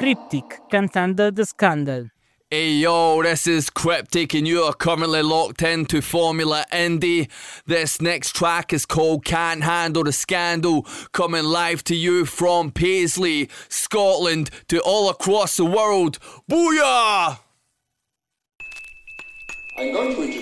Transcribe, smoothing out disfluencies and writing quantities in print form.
Cryptic cantando The Scandal. Hey yo, this is Cryptic and you are currently locked into Formula Indie. This next track is called Can't Handle the Scandal, coming live to you from Paisley, Scotland, to all across the world. Booyah! I'm going to introduce